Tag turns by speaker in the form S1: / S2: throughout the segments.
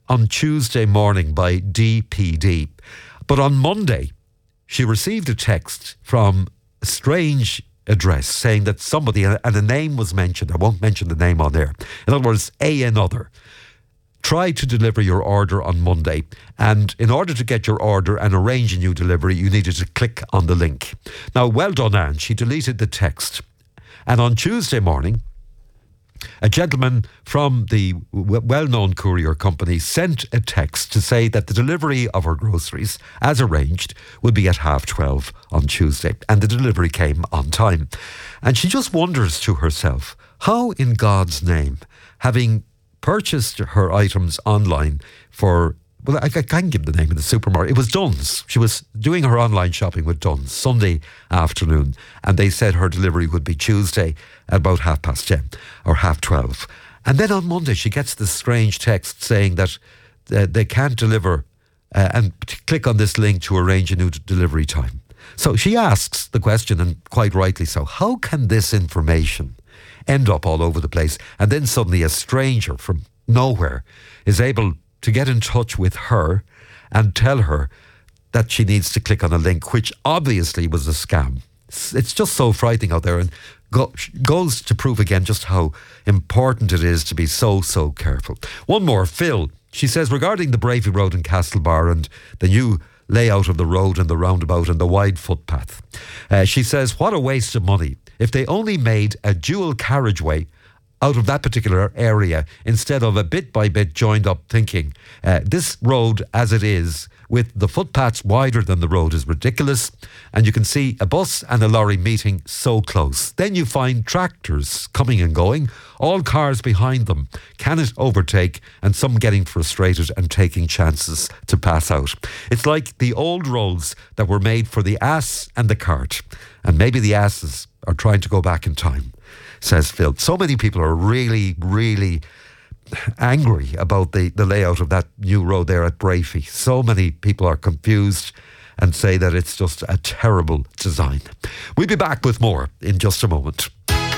S1: on Tuesday morning by DPD. But on Monday, she received a text from a strange address saying that somebody, and a name was mentioned, I won't mention the name on there, in other words, another, tried to deliver your order on Monday, and in order to get your order and arrange a new delivery, you needed to click on the link. Now, well done, Anne. She deleted the text. And on Tuesday morning, a gentleman from the well-known courier company sent a text to say that the delivery of her groceries, as arranged, would be at 12:30 on Tuesday. And the delivery came on time. And she just wonders to herself, how in God's name, having purchased her items online for, well, I can't give the name of the supermarket. It was Dunn's. She was doing her online shopping with Dunn's Sunday afternoon, and they said her delivery would be Tuesday at about 10:30 or 12:30. And then on Monday she gets this strange text saying that they can't deliver and click on this link to arrange a new delivery time. So she asks the question, and quite rightly so, how can this information end up all over the place, and then suddenly a stranger from nowhere is able to get in touch with her and tell her that she needs to click on a link, which obviously was a scam. It's just so frightening out there, and goes to prove again just how important it is to be so careful. One more, Phil. She says, regarding the Bravey Road in Castlebar and the new layout of the road and the roundabout and the wide footpath. She says, what a waste of money. If they only made a dual carriageway out of that particular area instead of a bit by bit joined up thinking, this road as it is with the footpaths wider than the road is ridiculous, and you can see a bus and a lorry meeting so close. Then you find tractors coming and going, all cars behind them cannot overtake, and some getting frustrated and taking chances to pass out. It's like the old roads that were made for the ass and the cart, and maybe the asses are trying to go back in time, says Phil. So many people are really angry about the layout of that new road there at Bravey. So many people are confused and say that it's just a terrible design. We'll be back with more in just a moment.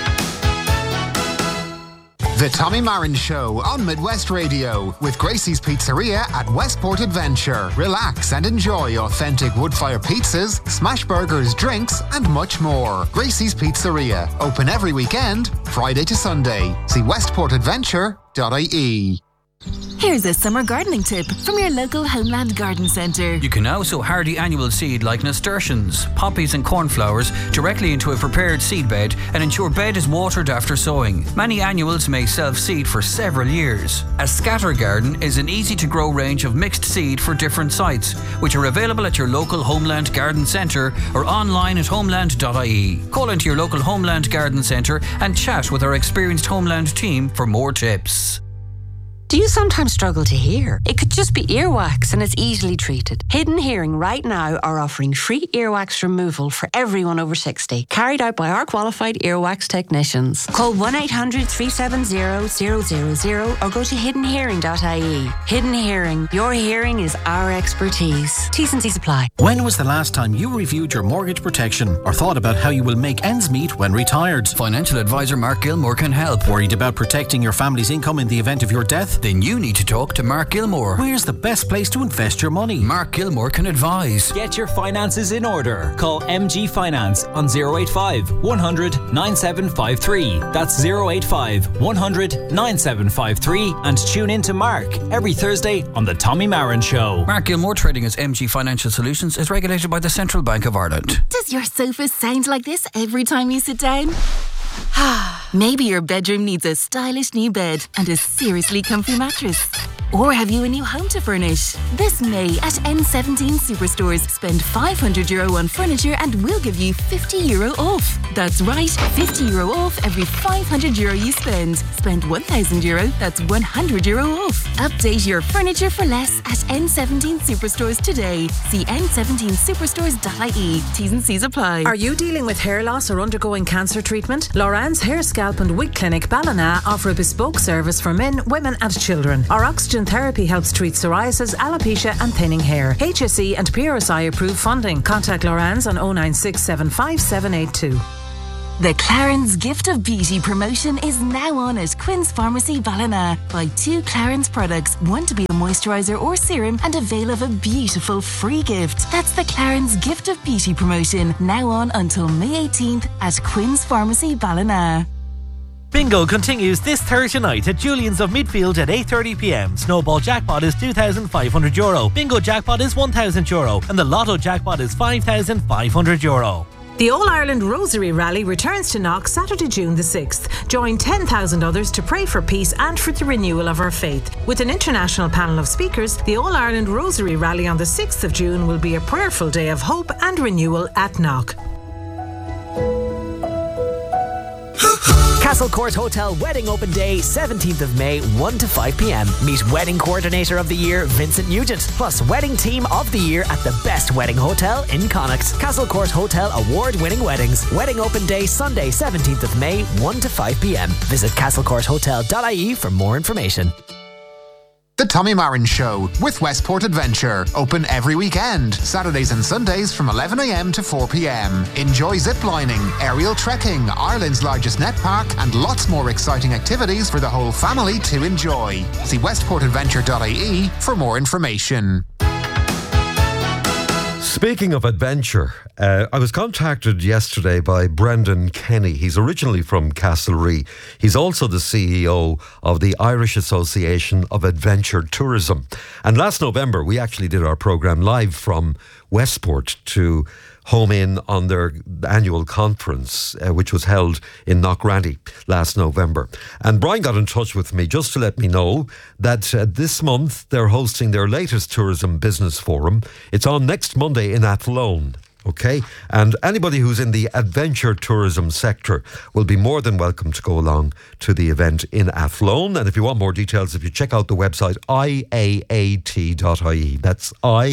S2: The Tommy Marin Show on Midwest Radio with Gracie's Pizzeria at Westport Adventure. Relax and enjoy authentic wood-fire pizzas, smash burgers, drinks and much more. Gracie's Pizzeria, open every weekend, Friday to Sunday. See westportadventure.ie.
S3: Here's a summer gardening tip from your local Homeland Garden Centre.
S4: You can now sow hardy annual seed like nasturtiums, poppies and cornflowers directly into a prepared seed bed and ensure bed is watered after sowing. Many annuals may self-seed for several years. A scatter garden is an easy-to-grow range of mixed seed for different sites, which are available at your local Homeland Garden Centre or online at homeland.ie. Call into your local Homeland Garden Centre and chat with our experienced Homeland team for more tips.
S5: Do you sometimes struggle to hear? It could just be earwax and it's easily treated. Hidden Hearing right now are offering free earwax removal for everyone over 60, carried out by our qualified earwax technicians. Call 1-800-370-000 or go to hiddenhearing.ie. Hidden Hearing, your hearing is our expertise. T's and C's apply.
S6: When was the last time you reviewed your mortgage protection or thought about how you will make ends meet when retired?
S4: Financial advisor Mark Gilmore can help.
S6: Worried about protecting your family's income in the event of your death?
S4: Then you need to talk to Mark Gilmore.
S6: Where's the best place to invest your money?
S4: Mark Gilmore can advise.
S7: Get your finances in order. Call MG Finance on 085 100 9753. That's 085 100 9753. And tune in to Mark every Thursday on The Tommy Marin Show.
S4: Mark Gilmore, trading as MG Financial Solutions, is regulated by the Central Bank of Ireland.
S3: Does your sofa sound like this every time you sit down? Maybe your bedroom needs a stylish new bed and a seriously comfy mattress. Or have you a new home to furnish? This May at N17 Superstores, spend €500 on furniture and we'll give you €50 off. That's right, €50 off every €500 you spend. Spend €1,000, that's €100 off. Update your furniture for less at N17 Superstores today. See n17superstores.ie. T's and C's apply.
S8: Are you dealing with hair loss or undergoing cancer treatment? Loran's Hair, Scalp and Wig Clinic Ballina offer a bespoke service for men, women and children. Our oxygen therapy helps treat psoriasis, alopecia and thinning hair. HSE and PRSI approved funding. Contact Loran's on 096 75782.
S3: The Clarence Gift of Beauty promotion is now on at Quinn's Pharmacy Ballina. Buy 2 Clarence products, one to be a moisturiser or serum, and avail of a beautiful free gift. That's the Clarence Gift of Beauty promotion, now on until May 18th at Quinn's Pharmacy Ballina.
S9: Bingo continues this Thursday night at Julian's of Midfield at 8:30pm. Snowball jackpot is €2,500. Bingo jackpot is €1,000. And the Lotto jackpot is €5,500.
S8: The All-Ireland Rosary Rally returns to Knock Saturday, June the 6th. Join 10,000 others to pray for peace and for the renewal of our faith. With an international panel of speakers, the All-Ireland Rosary Rally on the 6th of June will be a prayerful day of hope and renewal at Knock.
S10: Castle Court Hotel Wedding Open Day, 17th of May, 1 to 5pm. Meet Wedding Coordinator of the Year, Vincent Nugent, plus Wedding Team of the Year at the best wedding hotel in Connacht. Castle Court Hotel award-winning weddings. Wedding Open Day, Sunday, 17th of May, 1 to 5pm. Visit castlecourthotel.ie for more information.
S2: The Tommy Marin Show with Westport Adventure. Open every weekend, Saturdays and Sundays from 11am to 4pm. Enjoy ziplining, aerial trekking, Ireland's largest net park, and lots more exciting activities for the whole family to enjoy. See westportadventure.ie for more information.
S1: Speaking of adventure, I was contacted yesterday by Brendan Kenny. He's originally from Castlerea. He's also the CEO of the Irish Association of Adventure Tourism. And last November, we actually did our programme live from Westport to home in on their annual conference, which was held in Knockranny last November. And Brian got in touch with me just to let me know that this month they're hosting their latest tourism business forum. It's on next Monday in Athlone. Okay, and anybody who's in the adventure tourism sector will be more than welcome to go along to the event in Athlone. And if you want more details, if you check out the website iaat.ie, that's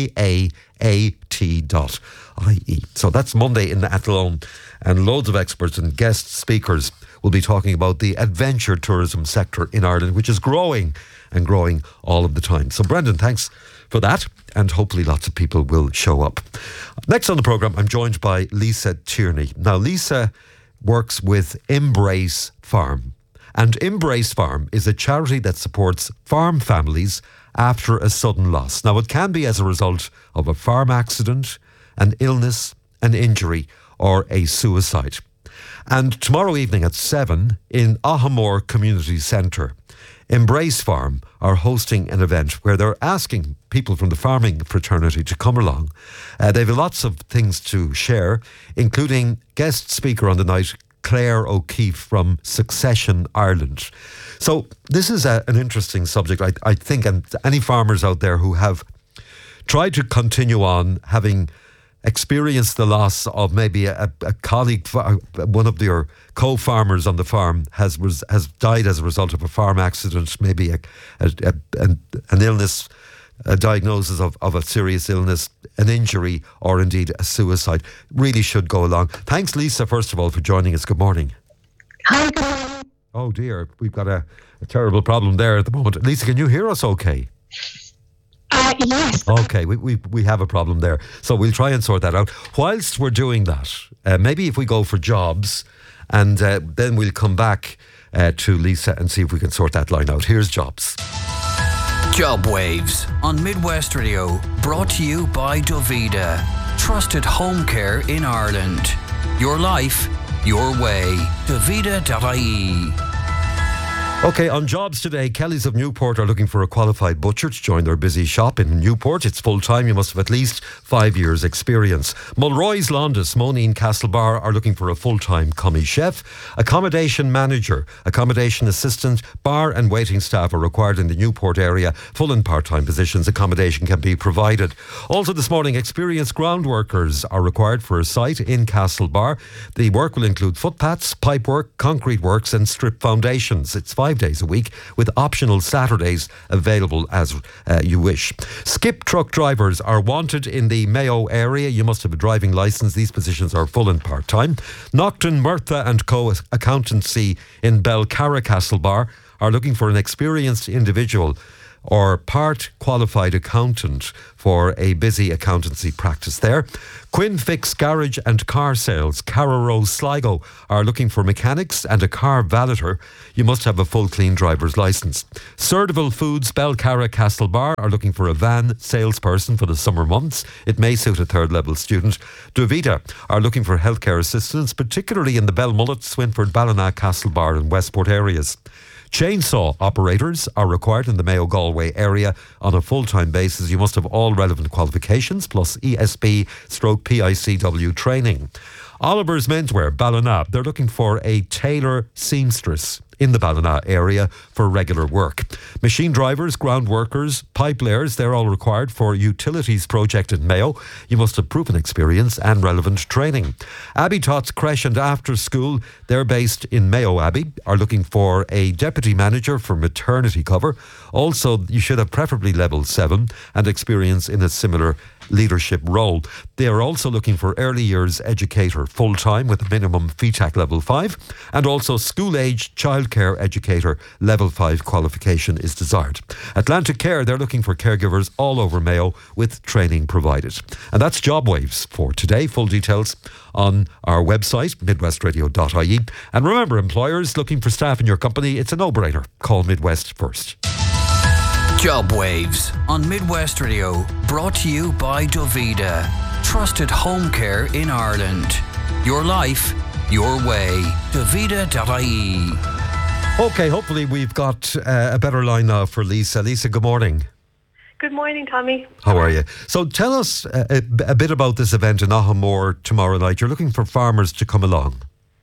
S1: iaat.ie. So that's Monday in Athlone, and loads of experts and guest speakers will be talking about the adventure tourism sector in Ireland, which is growing and growing all of the time. So Brendan, thanks for that, and hopefully lots of people will show up. Next on the programme, I'm joined by Lisa Tierney. Now, Lisa works with Embrace Farm, and Embrace Farm is a charity that supports farm families after a sudden loss. Now, it can be as a result of a farm accident, an illness, an injury, or a suicide. And tomorrow evening at 7 in Ahamore Community Centre, Embrace Farm are hosting an event where they're asking people from the farming fraternity to come along. They have lots of things to share, including guest speaker on the night, Claire O'Keefe from Succession Ireland. So this is an interesting subject, I think, and any farmers out there who have tried to continue on having experienced the loss of maybe a colleague, one of your co-farmers on the farm has died as a result of a farm accident, maybe an illness, a diagnosis of a serious illness, an injury, or indeed a suicide, really should go along. Thanks, Lisa, first of all, for joining us. Good morning.
S11: Hi, good morning.
S1: Oh dear, we've got a terrible problem there at the moment. Lisa, can you hear us okay?
S11: Yes.
S1: Okay, we have a problem there. So we'll try and sort that out. Whilst we're doing that, maybe if we go for jobs, and then we'll come back to Lisa and see if we can sort that line out. Here's jobs.
S4: Job Waves on Midwest Radio, brought to you by Dovida. Trusted home care in Ireland. Your life, your way. Dovida.ie.
S1: Okay, on jobs today, Kelly's of Newport are looking for a qualified butcher to join their busy shop in Newport. It's full-time. You must have at least 5 years' experience. Mulroy's Londis, Moneen Castlebar are looking for a full-time commis chef. Accommodation manager, accommodation assistant, bar and waiting staff are required in the Newport area. Full and part-time positions. Accommodation can be provided. Also this morning, experienced ground workers are required for a site in Castlebar. The work will include footpaths, pipe work, concrete works and strip foundations. It's 5 days a week with optional Saturdays available as you wish. Skip truck drivers are wanted in the Mayo area. You must have a driving licence. These positions are full and part-time. Nocton, Murtha and Co. Accountancy in Belcarra Castlebar are looking for an experienced individual or part qualified accountant for a busy accountancy practice there. Quinn Fix Garage and Car Sales, Carrow Sligo, are looking for mechanics and a car valeter. You must have a full clean driver's licence. Surdeval Foods, Belcarra Castlebar, are looking for a van salesperson for the summer months. It may suit a third level student. Duvita are looking for healthcare assistants, particularly in the Belmullet, Swinford, Ballina, Castlebar and Westport areas. Chainsaw operators are required in the Mayo Galway area on a full-time basis. You must have all relevant qualifications plus ESB/PICW training. Oliver's Menswear, Ballina, they're looking for a tailor seamstress in the Ballina area for regular work. Machine drivers, ground workers, pipe layers, they're all required for utilities project in Mayo. You must have proven experience and relevant training. Abbey Tots Creche and After School, they're based in Mayo Abbey, are looking for a deputy manager for maternity cover. Also, you should have preferably level 7 and experience in a similar leadership role. They are also looking for early years educator full-time with a minimum FETAC level 5, and also school-age childcare educator level 5 qualification is desired. Atlantic Care, they're looking for caregivers all over Mayo with training provided. And that's Job Waves for today. Full details on our website, midwestradio.ie. And remember, employers looking for staff in your company, it's a no-brainer. Call Midwest first.
S4: Job Waves on Midwest Radio, brought to you by Dovida. Trusted home care in Ireland. Your life, your way. Dovida.ie.
S1: OK, hopefully we've got a better line now for Lisa. Lisa, good morning.
S11: Good morning, Tommy.
S1: How are you? So tell us a bit about this event in Ahamore tomorrow night. You're looking for farmers to come along.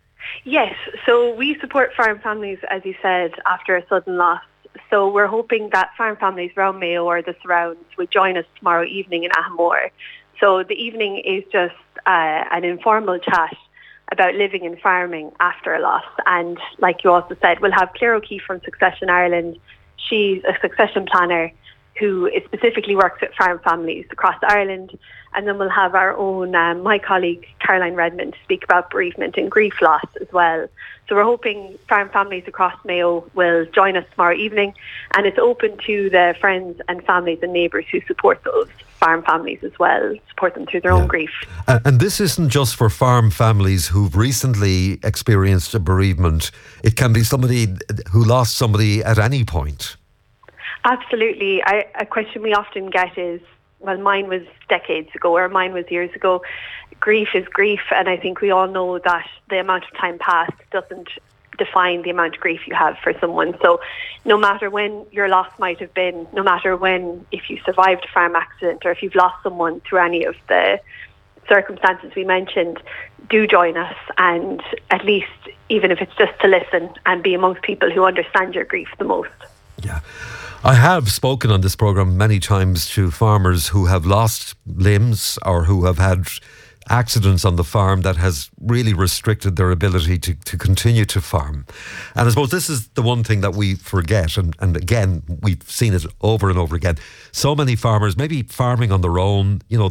S11: Yes, so we support farm families, as you said, after a sudden loss. So we're hoping that farm families around Mayo or the surrounds would join us tomorrow evening in Ahamore. So the evening is just an informal chat about living and farming after a loss. And like you also said, we'll have Claire O'Keefe from Succession Ireland. She's a succession planner who specifically works with farm families across Ireland. And then we'll have our own, my colleague Caroline Redmond, speak about bereavement and grief loss as well. So we're hoping farm families across Mayo will join us tomorrow evening, and it's open to the friends and families and neighbours who support those farm families as well, support them through their own grief.
S1: And this isn't just for farm families who've recently experienced a bereavement. It can be somebody who lost somebody at any point.
S11: Absolutely. A question we often get is, well, mine was decades ago or mine was years ago. Grief is grief, and I think we all know that the amount of time passed doesn't define the amount of grief you have for someone. So no matter when your loss might have been, no matter when, if you survived a farm accident or if you've lost someone through any of the circumstances we mentioned, do join us, and at least, even if it's just to listen and be amongst people who understand your grief the most.
S1: Yeah. I have spoken on this programme many times to farmers who have lost limbs or who have had accidents on the farm that has really restricted their ability to continue to farm. And I suppose this is the one thing that we forget, and again, we've seen it over and over again. So many farmers, maybe farming on their own, you know,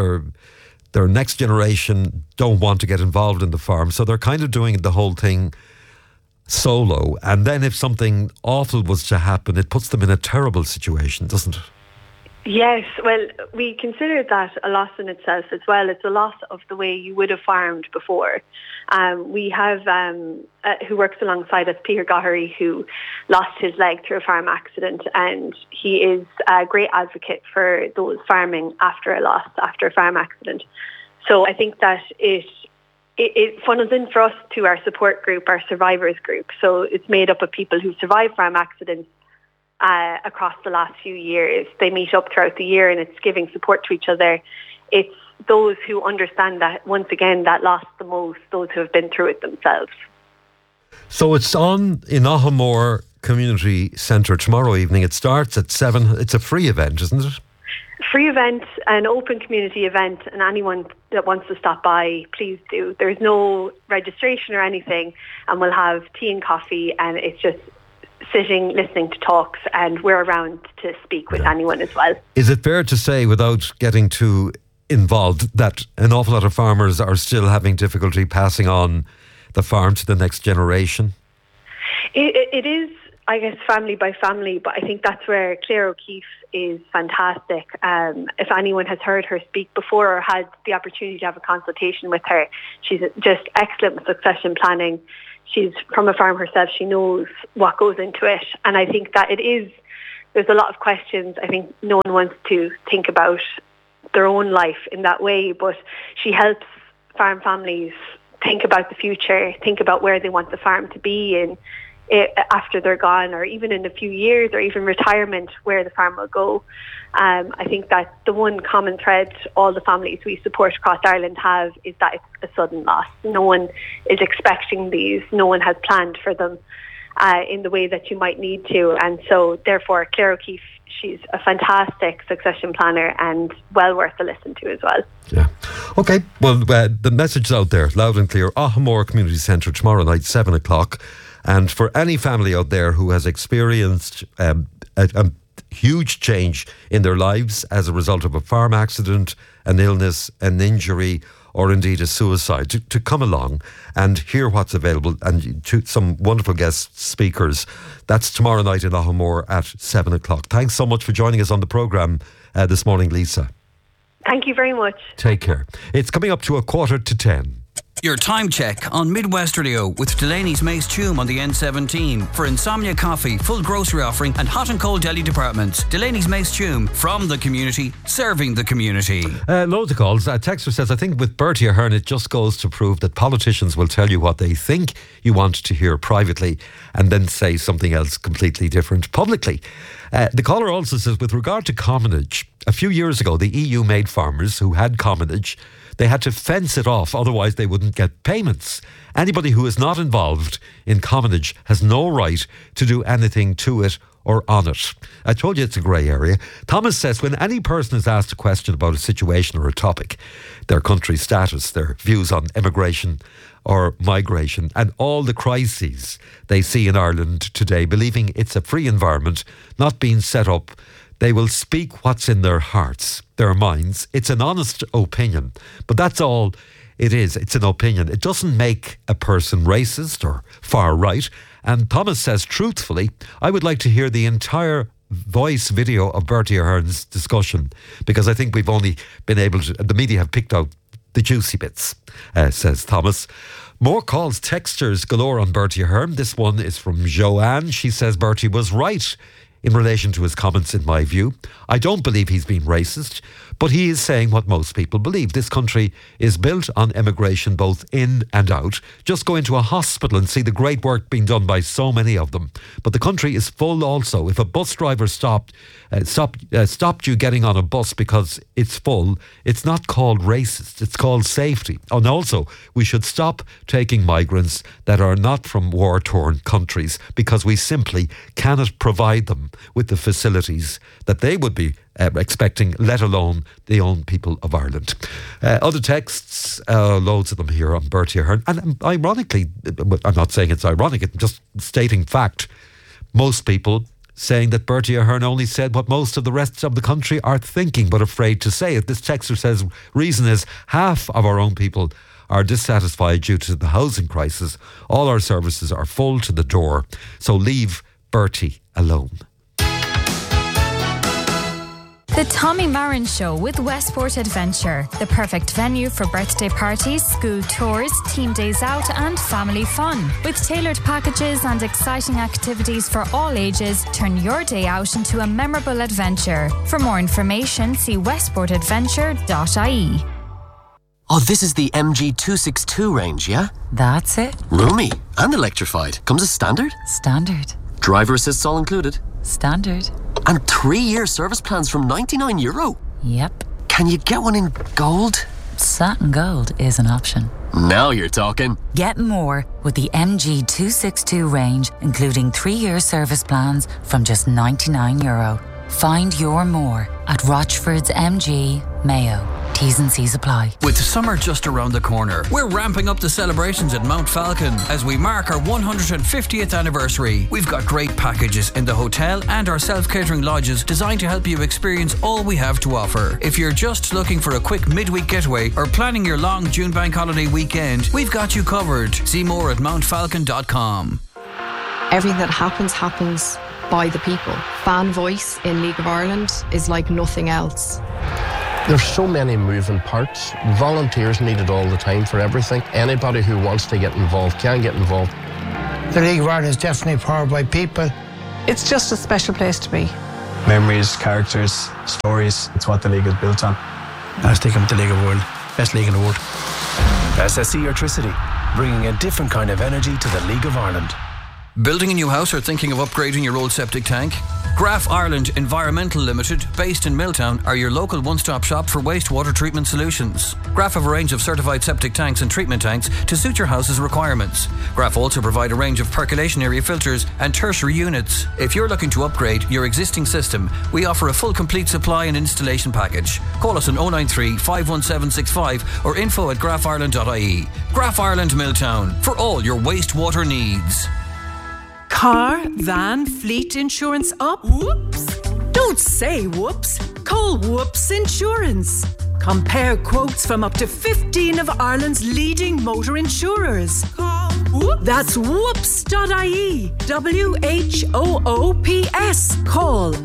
S1: their next generation don't want to get involved in the farm, so they're kind of doing the whole thing solo, and then if something awful was to happen, it puts them in a terrible situation, doesn't it?
S11: Yes, well, we consider that a loss in itself as well. It's a loss of the way you would have farmed before. We have, who works alongside us, Peter Gohery, who lost his leg through a farm accident, and he is a great advocate for those farming after a loss, after a farm accident. So I think that it funnels in for us to our support group, our survivors group. So it's made up of people who survived farm accidents across the last few years. They meet up throughout the year, and it's giving support to each other. It's those who understand that, once again, that loss the most, those who have been through it themselves.
S1: So it's on in Ahamore Community Centre tomorrow evening. It starts at 7. It's a free event, isn't it?
S11: Free event, an open community event, and anyone that wants to stop by, please do. There's no registration or anything, and we'll have tea and coffee, and it's just sitting, listening to talks, and we're around to speak with anyone as well.
S1: Is it fair to say, without getting too involved, that an awful lot of farmers are still having difficulty passing on the farm to the next generation?
S11: It is I guess, family by family, but I think that's where Claire O'Keefe is fantastic. If anyone has heard her speak before or had the opportunity to have a consultation with her, she's just excellent with succession planning. She's from a farm herself. She knows what goes into it. And I think that there's a lot of questions. I think no one wants to think about their own life in that way, but she helps farm families think about the future, think about where they want the farm to be in after they're gone, or even in a few years, or even retirement, where the farm will go. I think that the one common thread all the families we support across Ireland have is that it's a sudden loss. No one is expecting these. No one has planned for them in the way that you might need to. And so, therefore, Claire O'Keefe, she's a fantastic succession planner and well worth a listen to as well.
S1: Yeah. Okay. Well, the message is out there, loud and clear. Ahamore Community Centre tomorrow night, 7 o'clock. And for any family out there who has experienced a huge change in their lives as a result of a farm accident, an illness, an injury, or indeed a suicide, to come along and hear what's available, and to some wonderful guest speakers. That's tomorrow night in Ahamore at 7 o'clock. Thanks so much for joining us on the programme this morning, Lisa.
S11: Thank you very much.
S1: Take care. It's coming up to 9:45.
S4: Your time check on Midwest Radio with Delaney's Mace Tume on the N17 for insomnia coffee, full grocery offering and hot and cold deli departments. Delaney's Mace Tume, from the community, serving the community.
S1: Loads of calls. Texter says, I think with Bertie Ahern it just goes to prove that politicians will tell you what they think you want to hear privately and then say something else completely different publicly. The caller also says, with regard to commonage, a few years ago the EU made farmers who had commonage, they had to fence it off, otherwise they wouldn't get payments. Anybody who is not involved in commonage has no right to do anything to it or on it. I told you it's a grey area. Thomas says, when any person is asked a question about a situation or a topic, their country's status, their views on immigration or migration, and all the crises they see in Ireland today, believing it's a free environment, not being set up, they will speak what's in their hearts, their minds. It's an honest opinion, but that's all it is. It's an opinion. It doesn't make a person racist or far right. And Thomas says, truthfully, I would like to hear the entire voice video of Bertie Ahern's discussion, because I think we've only been able to, the media have picked out the juicy bits, says Thomas. More calls, texters galore on Bertie Ahern. This one is from Joanne. She says Bertie was right in relation to his comments, in my view. I don't believe he's been racist, but he is saying what most people believe. This country is built on immigration, both in and out. Just go into a hospital and see the great work being done by so many of them. But the country is full also. If a bus driver stopped you getting on a bus because it's full, it's not called racist, it's called safety. And also, we should stop taking migrants that are not from war-torn countries, because we simply cannot provide them with the facilities that they would be expecting, let alone the own people of Ireland. Other texts, loads of them here on Bertie Ahern. And ironically, I'm not saying it's ironic, I'm just stating fact. Most people saying that Bertie Ahern only said what most of the rest of the country are thinking but afraid to say it. This texter says, reason is half of our own people are dissatisfied due to the housing crisis. All our services are full to the door. So leave Bertie alone.
S12: The Tommy Marin Show with Westport Adventure, the perfect venue for birthday parties, school tours, team days out and family fun. With tailored packages and exciting activities for all ages, turn your day out into a memorable adventure. For more information, see westportadventure.ie.
S13: Oh, this is the MG262 range, yeah?
S5: That's it.
S13: Roomy and electrified. Comes as standard?
S5: Standard.
S13: Driver assists all included?
S5: Standard.
S13: And 3-year service plans from €99.
S5: Yep.
S13: Can you get one in gold?
S5: Satin gold is an option.
S13: Now you're talking.
S5: Get more with the MG262 range, including 3-year service plans from just €99. Find your more at Rochford's MG, Mayo. T's and C's apply.
S4: With summer just around the corner, we're ramping up the celebrations at Mount Falcon as we mark our 150th anniversary. We've got great packages in the hotel and our self-catering lodges designed to help you experience all we have to offer. If you're just looking for a quick midweek getaway or planning your long June bank holiday weekend, we've got you covered. See more at mountfalcon.com.
S14: Everything that happens by the people. Fan voice in League of Ireland is like nothing else.
S15: There's so many moving parts. Volunteers needed all the time for everything. Anybody who wants to get involved can get involved.
S16: The League of Ireland is definitely powered by people.
S17: It's just a special place to be.
S18: Memories, characters, stories. It's what the league is built on.
S16: I stick with the League of the World. Best league in the world.
S6: SSE Electricity, bringing a different kind of energy to the League of Ireland.
S4: Building a new house or thinking of upgrading your old septic tank? Graf Ireland Environmental Limited, based in Milltown, are your local one-stop shop for wastewater treatment solutions. Graf have a range of certified septic tanks and treatment tanks to suit your house's requirements. Graf also provide a range of percolation area filters and tertiary units. If you're looking to upgrade your existing system, we offer a full complete supply and installation package. Call us on 093 51765 or info@grafireland.ie. Graf Ireland Milltown, for all your wastewater needs.
S19: Car, van, fleet insurance up? Whoops! Don't say whoops. Call Whoops Insurance. Compare quotes from up to 15 of Ireland's leading motor insurers. Call Whoops. That's whoops.ie. WHOOPS. Call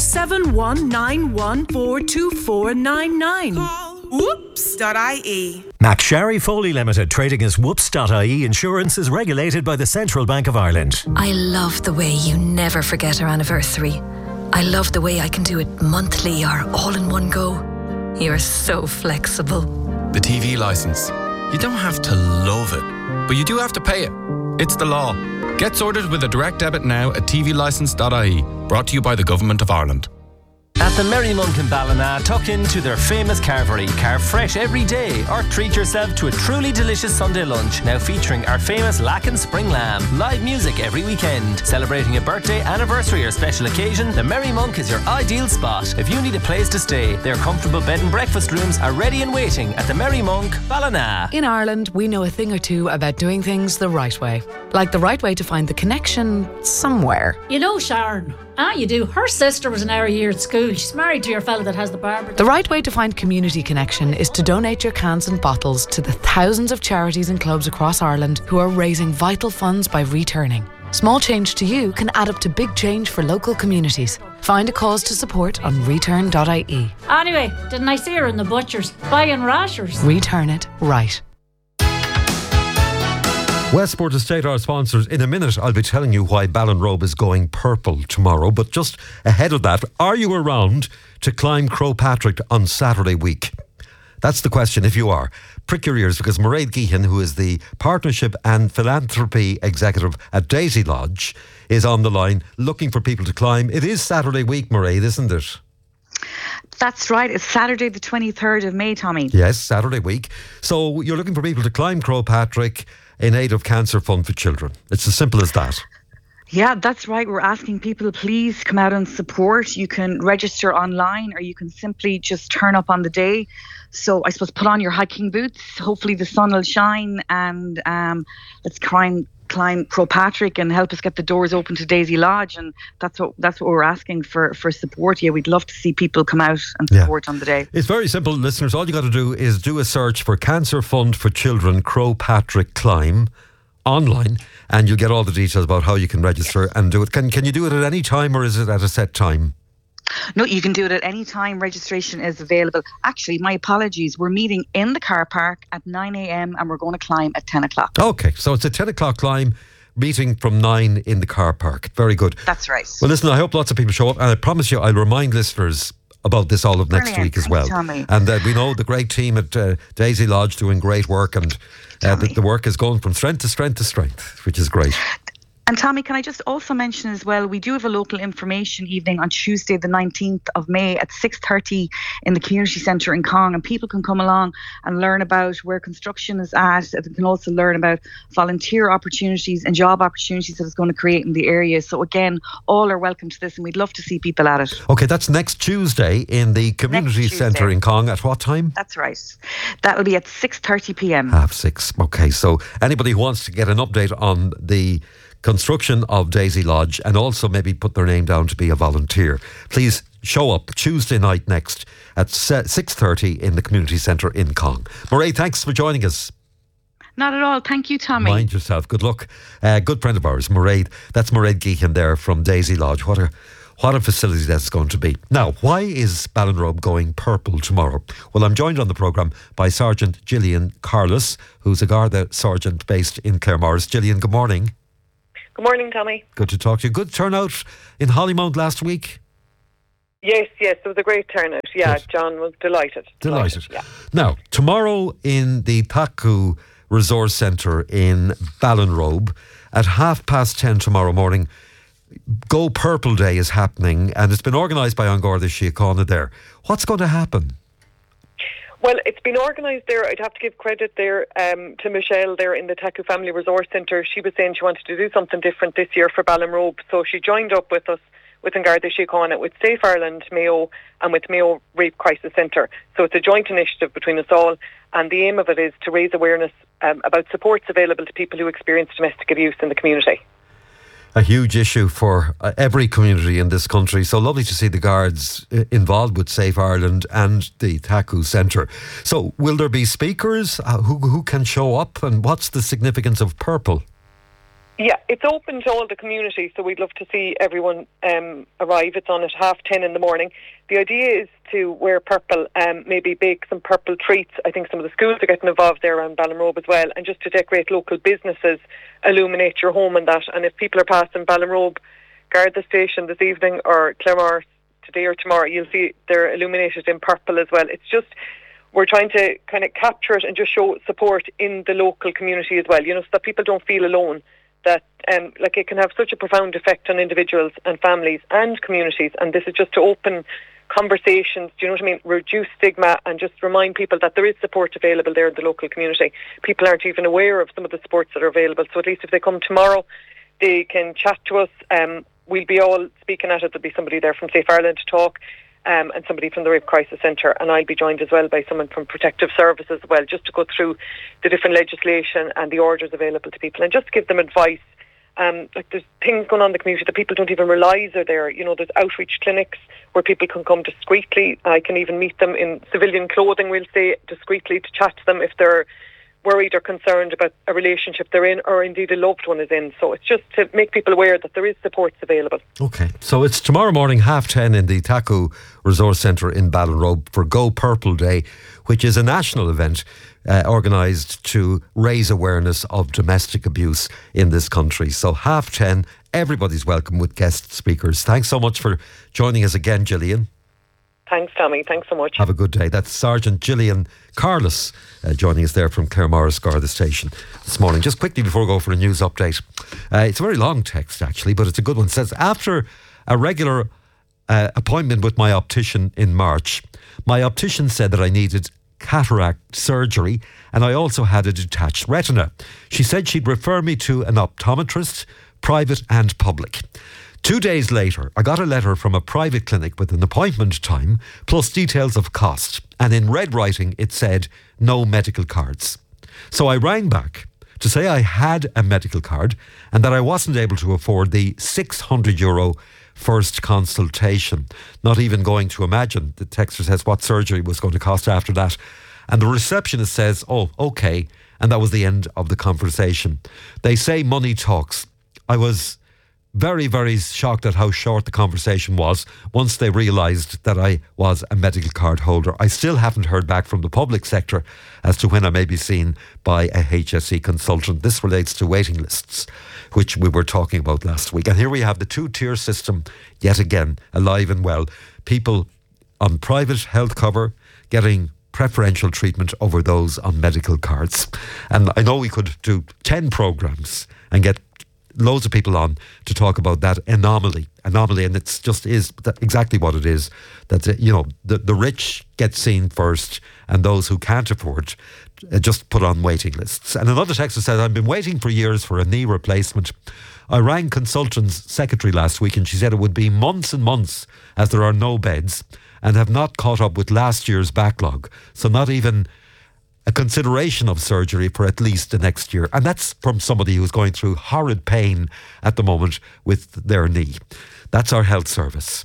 S19: 07191424499.
S20: Whoops.ie. McSharry Foley Limited, trading as Whoops.ie Insurance, is regulated by the Central Bank of Ireland.
S21: I love the way you never forget our anniversary. I love the way I can do it monthly or all in one go. You're so flexible.
S22: The TV licence. You don't have to love it, but you do have to pay it. It's the law. Get sorted with a direct debit now at tvlicence.ie. Brought to you by the Government of Ireland.
S7: At the Merry Monk in Ballina, tuck into their famous carvery. Carve fresh every day or treat yourself to a truly delicious Sunday lunch, now featuring our famous Lacken Spring Lamb. Live music every weekend. Celebrating a birthday, anniversary or special occasion, the Merry Monk is your ideal spot. If you need a place to stay, their comfortable bed and breakfast rooms are ready and waiting at the Merry Monk, Ballina.
S23: In Ireland, we know a thing or two about doing things the right way. Like the right way to find the connection somewhere.
S24: You know Sharon. You do. Her sister was an hour a year at school. She's married to your fella that has the barber.
S23: The right way to find community connection is to donate your cans and bottles to the thousands of charities and clubs across Ireland who are raising vital funds by returning. Small change to you can add up to big change for local communities. Find a cause to support on return.ie.
S24: Anyway, didn't I see her in the butcher's buying rashers?
S23: Return it right.
S1: Westport Estate, our sponsors. In a minute, I'll be telling you why Ballinrobe is going purple tomorrow. But just ahead of that, are you around to climb Croagh Patrick on Saturday week? That's the question, if you are. Prick your ears, because Mairead Geehan, who is the Partnership and Philanthropy Executive at Daisy Lodge, is on the line looking for people to climb. It is Saturday week, Mairead, isn't it?
S25: That's right. It's Saturday the 23rd of May, Tommy.
S1: Yes, Saturday week. So you're looking for people to climb Croagh Patrick in aid of Cancer Fund for Children. It's as simple as that.
S25: Yeah, that's right. We're asking people, please come out and support. You can register online or you can simply just turn up on the day. So I suppose put on your hiking boots. Hopefully the sun will shine and let's climb Croagh Patrick and help us get the doors open to Daisy Lodge. And that's what we're asking for support. Yeah, we'd love to see people come out and support on the day.
S1: It's very simple, listeners. All you got to do is do a search for Cancer Fund for Children Croagh Patrick Climb online, and you'll get all the details about how you can register and do it. Can you do it at any time, or is it at a set time?
S25: No, you can do it at any time. Registration is available. Actually, my apologies. We're meeting in the car park at 9 a.m. and we're going to climb at 10 o'clock.
S1: Okay, so it's a 10 o'clock climb, meeting from 9 in the car park. Very good.
S25: That's right.
S1: Well, listen, I hope lots of people show up, and I promise you I'll remind listeners about this all of next week as well. And we know the great team at Daisy Lodge doing great work, and the work is going from strength to strength to strength, which is great.
S25: And Tommy, can I just also mention as well, we do have a local information evening on Tuesday the 19th of May at 6:30 in the community centre in Cong, and people can come along and learn about where construction is at. They can also learn about volunteer opportunities and job opportunities that it's going to create in the area. So again, all are welcome to this and we'd love to see people at it.
S1: Okay, that's next Tuesday in the community centre in Cong. At what time?
S25: That's right. That will be at 6:30 p.m.
S1: 6:30. Okay, so anybody who wants to get an update on the construction of Daisy Lodge and also maybe put their name down to be a volunteer, please show up Tuesday night next at 6:30 in the community centre in Cong. Mairead, thanks for joining us.
S25: Not at all. Thank you, Tommy.
S1: Mind yourself. Good luck. Good friend of ours, Mairead. That's Mairead Geehan there from Daisy Lodge. What a facility that's going to be. Now, why is Ballinrobe going purple tomorrow? Well, I'm joined on the programme by Sergeant Gillian Carlos, who's a Garda sergeant based in Claremorris. Gillian, good morning.
S2: Good morning, Tommy.
S1: Good to talk to you. Good turnout in Hollymount last week?
S2: Yes, it was a great turnout. Yeah, good. John was delighted.
S1: Yeah. Now, tomorrow in the Taku Resource Centre in Ballinrobe at 10:30 tomorrow morning, Go Purple Day is happening, and it's been organised by An Garda Síochána there. What's going to happen?
S2: Well, it's been organised there. I'd have to give credit there to Michelle there in the Taku Family Resource Centre. She was saying she wanted to do something different this year for Ballinrobe, so she joined up with us with An Garda Síochána, with Safe Ireland, Mayo, and with Mayo Rape Crisis Centre. So it's a joint initiative between us all, and the aim of it is to raise awareness about supports available to people who experience domestic abuse in the community.
S1: A huge issue for every community in this country. So lovely to see the Guards involved with Safe Ireland and the Taku Centre. So will there be speakers? Who can show up? And what's the significance of purple?
S2: Yeah, it's open to all the community, so we'd love to see everyone arrive. It's on at 10:30 in the morning. The idea is to wear purple, maybe bake some purple treats. I think some of the schools are getting involved there around Ballinrobe as well, and just to decorate local businesses, illuminate your home and that. And if people are passing Ballinrobe Garda Station this evening or Claremorris today or tomorrow, you'll see they're illuminated in purple as well. It's just, we're trying to kind of capture it and just show support in the local community as well, so that people don't feel alone. That it can have such a profound effect on individuals and families and communities, and this is just to open conversations, do you know what I mean, reduce stigma and just remind people that there is support available there in the local community. People aren't even aware of some of the supports that are available, so at least if they come tomorrow they can chat to us. We'll be all speaking at it. There'll be somebody there from Safe Ireland to talk, and somebody from the Rape Crisis Centre, and I'll be joined as well by someone from Protective Services as well, just to go through the different legislation and the orders available to people and just to give them advice. There's things going on in the community that people don't even realise are there. There's outreach clinics where people can come discreetly. I can even meet them in civilian clothing, we'll say, discreetly, to chat to them if they're worried or concerned about a relationship they're in, or indeed a loved one is in. So it's just to make people aware that there is supports available. Okay, so it's tomorrow morning 10:30 in the Taku Resource Centre in Ballinrobe for Go Purple Day, which is a national event organised to raise awareness of domestic abuse in this country. So 10:30, everybody's welcome with guest speakers. Thanks so much for joining us again, Gillian. Thanks, Tommy. Thanks so much. Have a good day. That's Sergeant Gillian Carlos joining us there from Claremorris Garda Station this morning. Just quickly before we go for a news update. It's a very long text, actually, but it's a good one. It says, after a regular appointment with my optician in March, my optician said that I needed cataract surgery and I also had a detached retina. She said she'd refer me to an optometrist, private and public. 2 days later, I got a letter from a private clinic with an appointment time plus details of cost, and in red writing it said no medical cards. So I rang back to say I had a medical card and that I wasn't able to afford the €600 first consultation. Not even going to imagine, the texter says, what surgery was going to cost after that. And the receptionist says, oh, okay. And that was the end of the conversation. They say money talks. I was very, very shocked at how short the conversation was once they realised that I was a medical card holder. I still haven't heard back from the public sector as to when I may be seen by a HSE consultant. This relates to waiting lists, which we were talking about last week. And here we have the two-tier system yet again, alive and well. People on private health cover getting preferential treatment over those on medical cards. And I know we could do 10 programmes and get loads of people on to talk about that anomaly, and it's just is exactly what it is. That the rich get seen first, and those who can't afford just put on waiting lists. And another texter says, I've been waiting for years for a knee replacement. I rang consultant's secretary last week and she said it would be months and months as there are no beds, and have not caught up with last year's backlog. So not even a consideration of surgery for at least the next year. And that's from somebody who's going through horrid pain at the moment with their knee. That's our health service.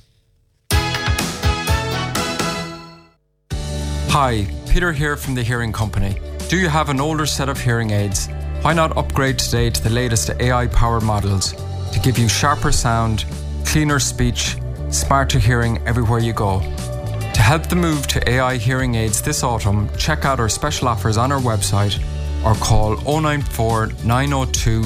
S3: Hi, Peter here from the Hearing Company. Do you have an older set of hearing aids? Why not upgrade today to the latest AI-powered models to give you sharper sound, cleaner speech, smarter hearing everywhere you go? To help the move to AI hearing aids this autumn, check out our special offers on our website or call 094 902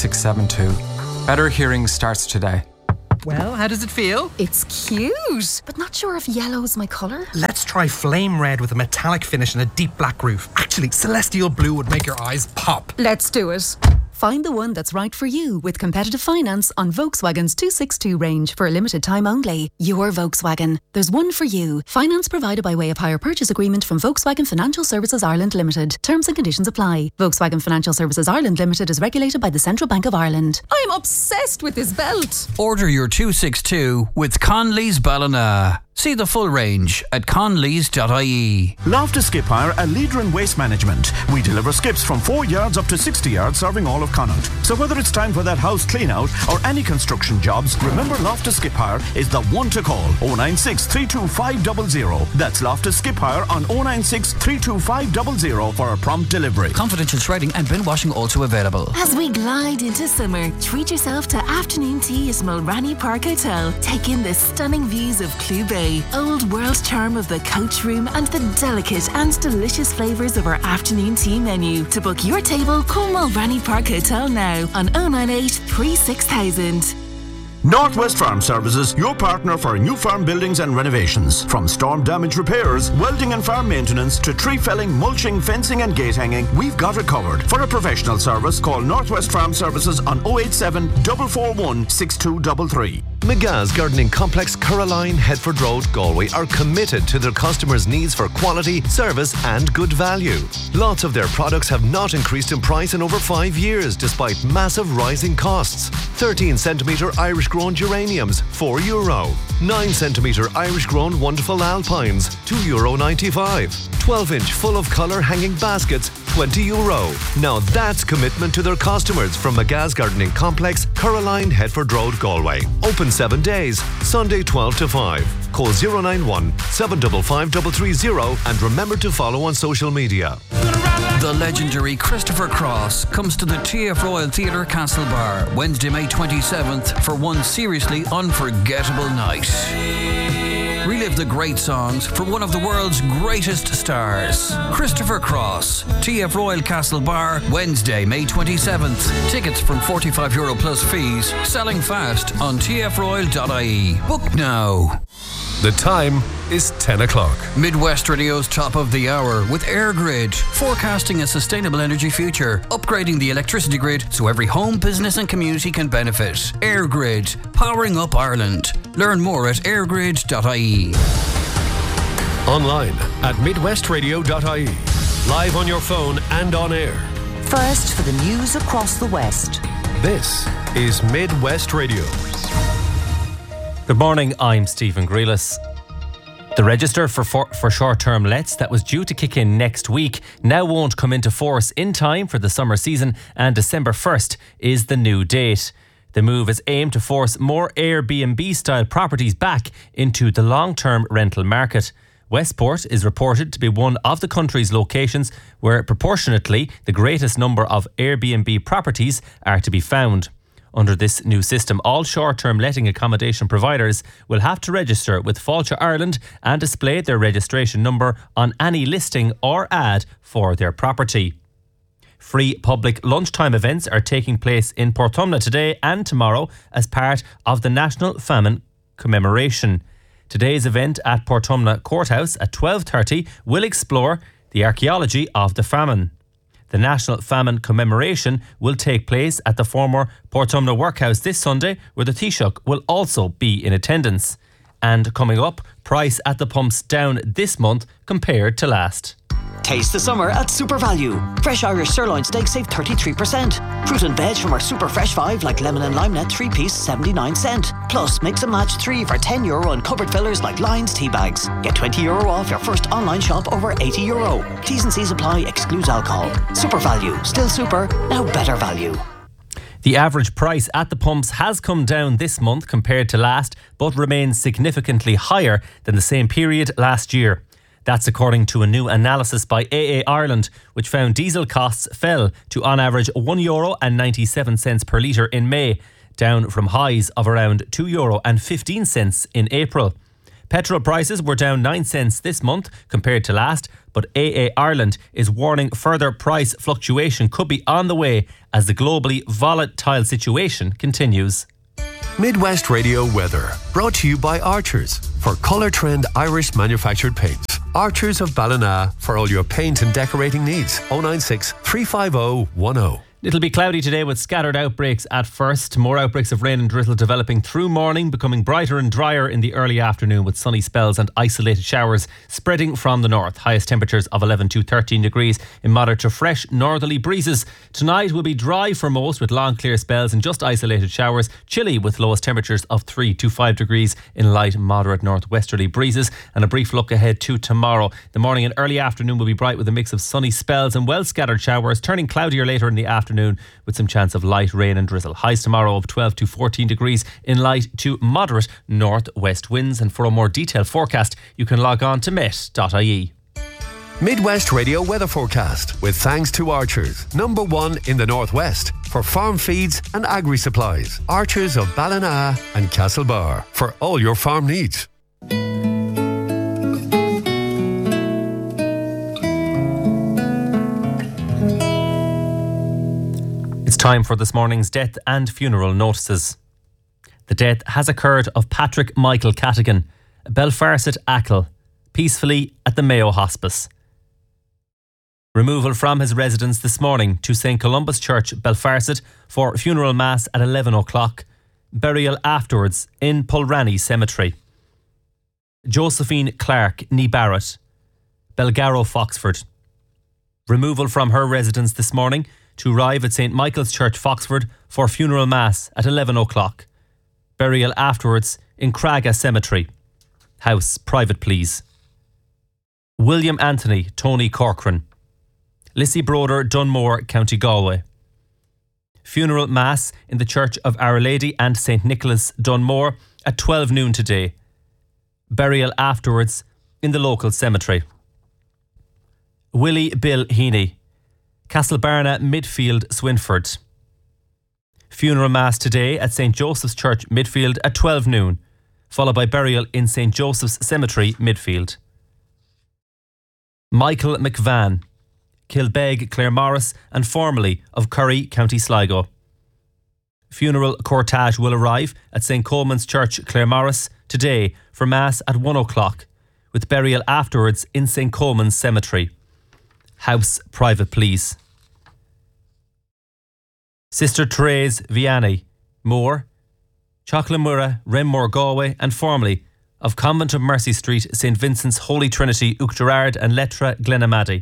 S3: 5672. Better hearing starts today.
S8: Well, how does it feel?
S9: It's cute, but not sure if yellow is my colour.
S8: Let's try flame red with a metallic finish and a deep black roof. Actually, celestial blue would make your eyes pop.
S9: Let's do it. Find the one that's right for you with competitive finance on Volkswagen's 262 range for a limited time only. Your Volkswagen. There's one for you. Finance provided by way of hire purchase agreement from Volkswagen Financial Services Ireland Limited. Terms and conditions apply. Volkswagen Financial Services Ireland Limited is regulated by the Central Bank of Ireland. I'm obsessed with this belt.
S4: Order your 262 with Conley's Ballina. See the full range at conleys.ie.
S10: Loftus Skip Hire, a leader in waste management. We deliver skips from 4 yards up to 60 yards, serving all of Connaught. So whether it's time for that house clean out or any construction jobs, remember Loftus Skip Hire is the one to call. 096 325 00. That's Loftus Skip Hire on 096 325 00 for a prompt delivery.
S4: Confidential shredding and bin washing also available.
S11: As we glide into summer, treat yourself to afternoon tea at Mulranny Park Hotel. Take in the stunning views of Clew Bay, old world charm of the coach room, and the delicate and delicious flavours of our afternoon tea menu. To book your table, call Mulranny Park Hotel now on 098 36000.
S10: Northwest Farm Services, your partner for new farm buildings and renovations. From storm damage repairs, welding and farm maintenance to tree felling, mulching, fencing and gate hanging, we've got it covered. For a professional service, call Northwest Farm Services on 087 441 6233.
S26: McGa's Gardening Complex, Caroline, Headford Road, Galway are committed to their customers' needs for quality, service and good value. Lots of their products have not increased in price in over 5 years despite massive rising costs. 13cm Irish grown geraniums, €4. 9cm Irish grown wonderful alpines, €2.95. 12-inch full of colour hanging baskets, €20. Now that's commitment to their customers from McGa's Gardening Complex, Caroline, Headford Road, Galway. Open 7 days, Sunday 12 to 5. Call 091 755 330 and remember to follow on social media.
S4: The legendary Christopher Cross comes to the TF Royal Theatre Castlebar Wednesday, May 27th for one seriously unforgettable night. Relive the great songs from one of the world's greatest stars. Christopher Cross, TF Royal Castlebar, Wednesday, May 27th. Tickets from €45 plus fees. Selling fast on tfroyal.ie. Book now.
S27: The time is 10 o'clock.
S4: Midwest Radio's top of the hour with AirGrid, forecasting a sustainable energy future, upgrading the electricity grid so every home, business and community can benefit. AirGrid, powering up Ireland. Learn more at airgrid.ie.
S27: Online at midwestradio.ie. Live on your phone and on air.
S28: First for the news across the West.
S27: This is Midwest Radio.
S29: Good morning, I'm Stephen Grealis. The register for short-term lets that was due to kick in next week now won't come into force in time for the summer season, and December 1st is the new date. The move is aimed to force more Airbnb-style properties back into the long-term rental market. Westport is reported to be one of the country's locations where proportionately the greatest number of Airbnb properties are to be found. Under this new system, all short-term letting accommodation providers will have to register with Fáilte Ireland and display their registration number on any listing or ad for their property. Free public lunchtime events are taking place in Portumna today and tomorrow as part of the National Famine Commemoration. Today's event at Portumna Courthouse at 12:30 will explore the archaeology of the famine. The National Famine Commemoration will take place at the former Portumna Workhouse this Sunday, where the Taoiseach will also be in attendance. And coming up, price at the pumps down this month compared to last.
S30: Taste the summer at Super Value. Fresh Irish sirloin steak save 33%. Fruit and veg from our Super Fresh 5 like lemon and lime net 3-piece 79 cent. Plus mix and match 3 for €10 and cupboard fillers like Lions tea bags. Get €20 off your first online shop over €80. T's and C's apply, excludes alcohol. Super Value. Still super, now better value.
S29: The average price at the pumps has come down this month compared to last, but remains significantly higher than the same period last year. That's according to a new analysis by AA Ireland, which found diesel costs fell to on average €1.97 per litre in May, down from highs of around €2.15 in April. Petrol prices were down 9 cents this month compared to last, but AA Ireland is warning further price fluctuation could be on the way as the globally volatile situation continues.
S27: Midwest Radio weather, brought to you by Archers for Colour Trend Irish manufactured paints. Archers of Ballina for all your paint and decorating needs. 096 350 10.
S29: It'll be cloudy today with scattered outbreaks at first. More outbreaks of rain and drizzle developing through morning, becoming brighter and drier in the early afternoon with sunny spells and isolated showers spreading from the north. Highest temperatures of 11 to 13 degrees in moderate to fresh northerly breezes. Tonight will be dry for most with long clear spells and just isolated showers. Chilly with lowest temperatures of 3 to 5 degrees in light moderate northwesterly breezes. And a brief look ahead to tomorrow. The morning and early afternoon will be bright with a mix of sunny spells and well scattered showers, turning cloudier later in the afternoon with some chance of light rain and drizzle. Highs tomorrow of 12 to 14 degrees in light to moderate northwest winds. And for a more detailed forecast, you can log on to met.ie.
S27: Midwest Radio weather forecast with thanks to Archers, #1 in the northwest for farm feeds and agri supplies. Archers of Ballina and Castlebar for all your farm needs.
S29: It's time for this morning's death and funeral notices. The death has occurred of Patrick Michael Catigan, Belfarset Ackle, peacefully at the Mayo Hospice. Removal from his residence this morning to St Columba's Church, Belfarset, for funeral mass at 11 o'clock. Burial afterwards in Pulranny Cemetery. Josephine Clark, Nee Barrett, Belgarrow, Foxford. Removal from her residence this morning to arrive at St Michael's Church, Foxford, for funeral mass at 11 o'clock. Burial afterwards in Craga Cemetery. House private, please. William Anthony, Tony Corcoran. Lissy Broder, Dunmore, County Galway. Funeral mass in the Church of Our Lady and St Nicholas, Dunmore, at 12 noon today. Burial afterwards in the local cemetery. Willie Bill Heaney, Castlebarna, Midfield, Swinford. Funeral mass today at St Joseph's Church, Midfield, at 12 noon, followed by burial in St Joseph's Cemetery, Midfield. Michael McVan, Kilbeg, Claremorris, and formerly of Curry, County Sligo. Funeral cortege will arrive at St Coleman's Church, Claremorris, today for mass at 1 o'clock, with burial afterwards in St Coleman's Cemetery. House private, please. Sister Therese Vianney, Moore, Chocklamura, Renmore, Galway, and formerly of Convent of Mercy Street, St Vincent's Holy Trinity, Uachtarard and Lettra, Glenamaddy.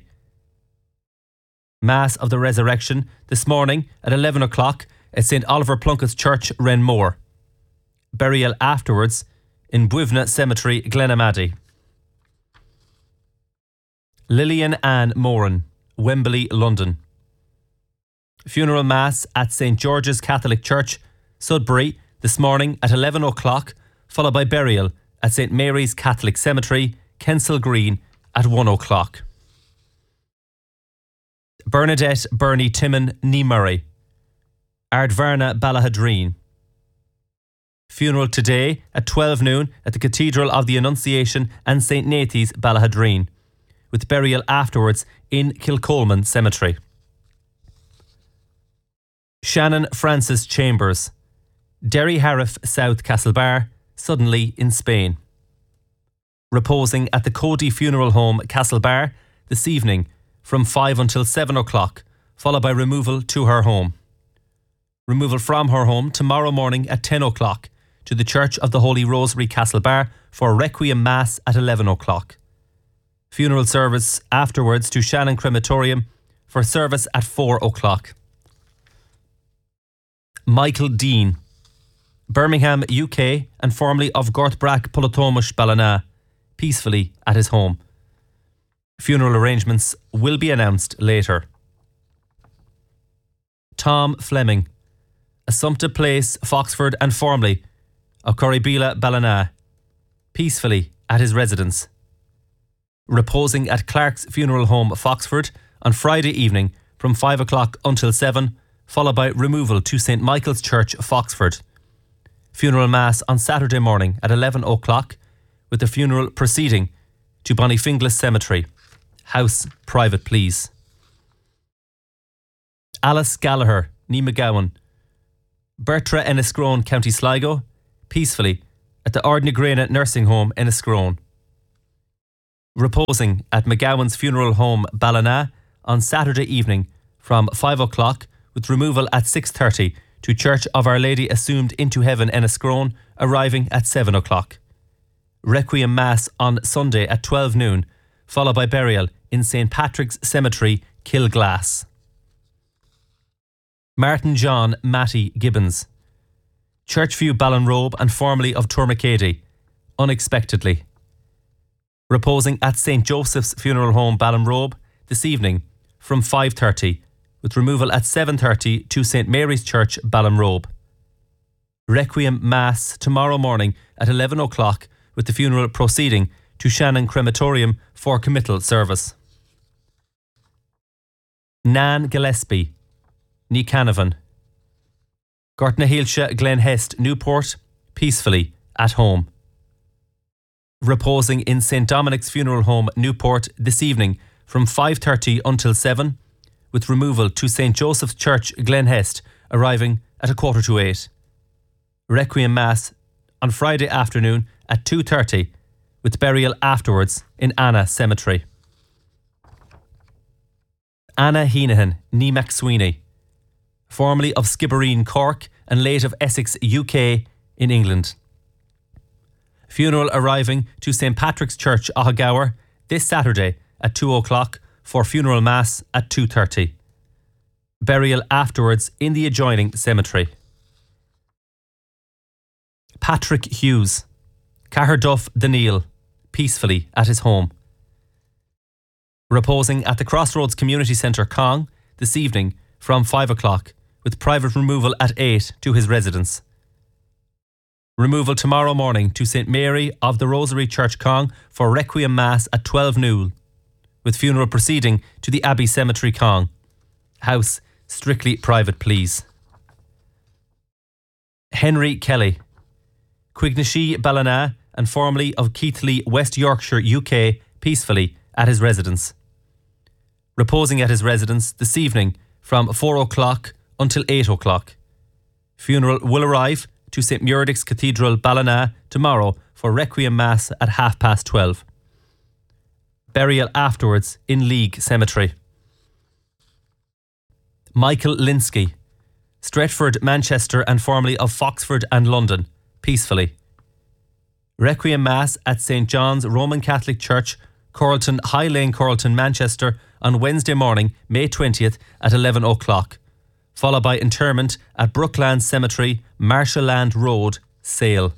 S29: Mass of the Resurrection this morning at 11 o'clock at St Oliver Plunkett's Church, Renmore. Burial afterwards in Buivna Cemetery, Glenamaddy. Lillian Ann Moran, Wembley, London. Funeral mass at St George's Catholic Church, Sudbury, this morning at 11 o'clock, followed by burial at St Mary's Catholic Cemetery, Kensal Green, at 1 o'clock. Bernadette Bernie Timon, Nee Murray. Ardvarna, Ballahadreen. Funeral today at 12 noon at the Cathedral of the Annunciation and St Nathy's, Ballahadreen, with burial afterwards in Kilcolman Cemetery. Shannon Francis Chambers, Derry Hariff, South Castlebar, suddenly in Spain. Reposing at the Cody Funeral Home, Castlebar, this evening from 5 until 7 o'clock, followed by removal to her home. Removal from her home tomorrow morning at 10 o'clock to the Church of the Holy Rosary, Castlebar, for Requiem Mass at 11 o'clock. Funeral service afterwards to Shannon Crematorium for service at 4 o'clock. Michael Dean, Birmingham, UK, and formerly of Gortbrack, Pulatomush, Ballina, peacefully at his home. Funeral arrangements will be announced later. Tom Fleming, Assumpta Place, Foxford, and formerly of Corribila, Ballina, peacefully at his residence. Reposing at Clark's Funeral Home, Foxford, on Friday evening from 5 o'clock until 7, followed by removal to St Michael's Church, Foxford. Funeral Mass on Saturday morning at 11 o'clock, with the funeral proceeding to Bonnyfinglas Cemetery. House private, please. Alice Gallagher, ní McGowan. Bertra Enniscrone, County Sligo, peacefully at the Ardnagrena Nursing Home, Enniscrone. Reposing at McGowan's Funeral Home, Ballina, on Saturday evening from 5 o'clock, with removal at 6:30 to Church of Our Lady Assumed into Heaven, Enniscrone, arriving at 7 o'clock. Requiem Mass on Sunday at 12 noon, followed by burial in St Patrick's Cemetery, Kilglass. Martin John Matty Gibbons. Churchview Ballinrobe and formerly of Tourmakeady, unexpectedly. Reposing at St Joseph's Funeral Home, Ballinrobe, this evening from 5:30, with removal at 7:30 to St Mary's Church, Ballinrobe. Requiem Mass tomorrow morning at 11 o'clock, with the funeral proceeding to Shannon Crematorium for committal service. Nan Gillespie, ní Canavan. Gortnaheilse Glen Hest, Newport, peacefully at home. Reposing in St Dominic's Funeral Home, Newport, this evening from 5:30 until 7, with removal to St Joseph's Church, Glen Hest, arriving at 7:45. Requiem Mass on Friday afternoon at 2:30, with burial afterwards in Anna Cemetery. Anna Heenahan, ní McSweeney, formerly of Skibbereen, Cork, and late of Essex, UK, in England. Funeral arriving to St Patrick's Church, Ahagower, this Saturday at 2 o'clock for funeral mass at 2:30. Burial afterwards in the adjoining cemetery. Patrick Hughes, Caherduff Daniel, peacefully at his home. Reposing at the Crossroads Community Centre, Cong, this evening from 5 o'clock, with private removal at 8 to his residence. Removal tomorrow morning to St Mary of the Rosary Church, Cong, for Requiem Mass at 12 noon, with funeral proceeding to the Abbey Cemetery, Cong. House strictly private, please. Henry Kelly, Quignashi, Ballina, and formerly of Keighley, West Yorkshire, UK, peacefully at his residence. Reposing at his residence this evening from 4 o'clock until 8 o'clock. Funeral will arrive to St Muredic's Cathedral, Ballina, tomorrow for Requiem Mass at 12:30. Burial afterwards in League Cemetery. Michael Linsky, Stretford, Manchester, and formerly of Foxford and London, peacefully. Requiem Mass at St John's Roman Catholic Church, Coralton, High Lane, Coralton, Manchester, on Wednesday morning, May 20th at 11 o'clock, followed by interment at Brookland Cemetery, Marshallland Road, Sale.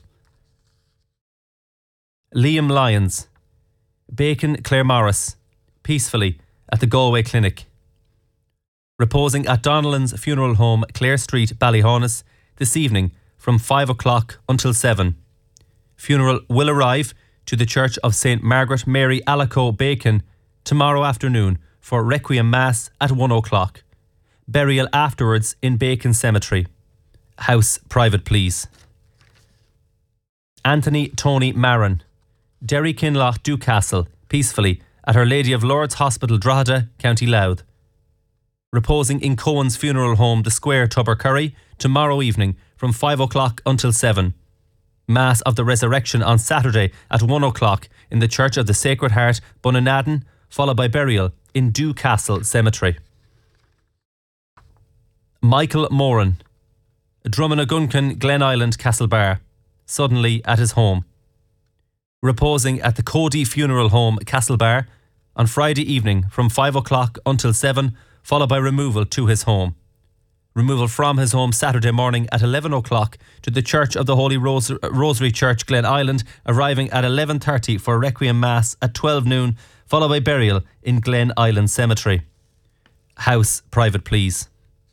S29: Liam Lyons, Bacon, Claremorris, peacefully at the Galway Clinic. Reposing at Donnellan's Funeral Home, Clare Street, Ballyhonus, this evening from 5 o'clock until 7. Funeral will arrive to the Church of St Margaret Mary Alaco, Bacon, tomorrow afternoon for Requiem Mass at 1 o'clock. Burial afterwards in Bacon Cemetery. House private, please. Anthony Tony Marin, Derry Kinloch, Dewcastle, peacefully at Our Lady of Lourdes Hospital, Drogheda, County Louth. Reposing in Cohen's Funeral Home, The Square, Tubbercurry, tomorrow evening from 5 o'clock until 7. Mass of the Resurrection on Saturday at 1 o'clock in the Church of the Sacred Heart, Bunanadan, followed by burial in Dewcastle Cemetery. Michael Moran, Drummonaguncan, Glen Island, Castlebar, suddenly at his home. Reposing at the Cody Funeral Home, Castlebar, on Friday evening from 5 o'clock until 7, followed by removal to his home. Removal from his home Saturday morning at 11 o'clock to the Church of the Holy Rosary Church, Glen Island, arriving at 11:30 for Requiem Mass at 12 noon, followed by burial in Glen Island Cemetery. House private, please.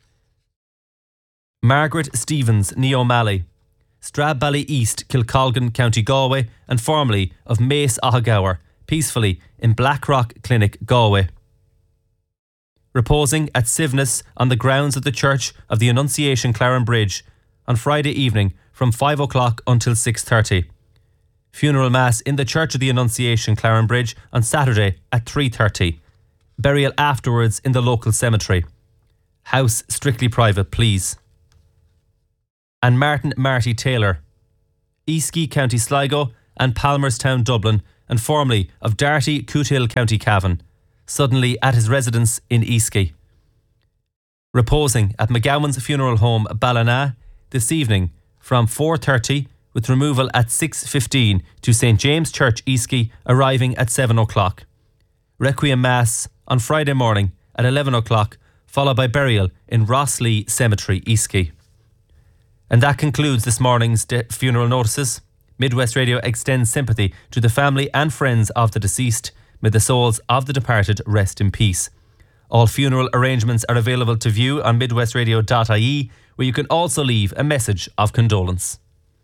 S29: Margaret Stevens, ní O'Malley, Strabally East, Kilcolgan, County Galway, and formerly of Mace, Ahagower, peacefully in Blackrock Clinic, Galway. Reposing at Sivness on the grounds of the Church of the Annunciation, Clarenbridge, on Friday evening from 5 o'clock until 6:30. Funeral Mass in the Church of the Annunciation, Clarenbridge, on Saturday at 3:30. Burial afterwards in the local cemetery. House strictly private, please. And Martin Marty Taylor, Easkey, County Sligo, and Palmerstown, Dublin, and formerly of Darty, Cootehill, County Cavan, suddenly at his residence in Easkey. Reposing at McGowan's Funeral Home, Ballina, this evening from 4:30, with removal at 6:15 to St James Church, Easkey, arriving at 7 o'clock. Requiem Mass on Friday morning at 11 o'clock, followed by burial in Rosslea Cemetery, Easkey. And that concludes this morning's funeral notices. Midwest Radio extends sympathy to the family and friends of the deceased. May the souls of the departed rest in peace. All funeral arrangements are available to view on midwestradio.ie, where you can also leave a message of condolence.